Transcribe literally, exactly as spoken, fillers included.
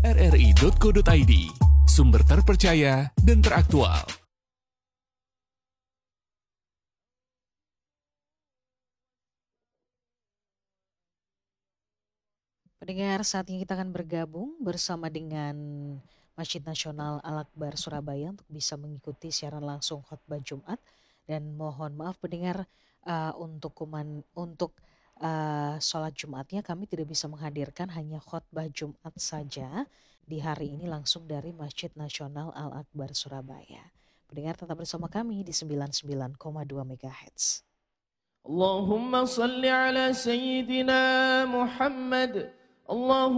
r r i titik co titik i d, sumber terpercaya dan teraktual. Pendengar, saatnya kita akan bergabung bersama dengan Masjid Nasional Al-Akbar Surabaya untuk bisa mengikuti siaran langsung khotbah Jumat. Dan mohon maaf pendengar, uh, untuk kuman untuk uh, sholat Jumatnya kami tidak bisa menghadirkan, hanya khotbah Jumat saja di hari ini langsung dari Masjid Nasional Al-Akbar Surabaya. Pendengar tetap bersama kami di sembilan puluh sembilan koma dua megahertz. Allahumma salli ala Sayyidina Muhammad. Allahumma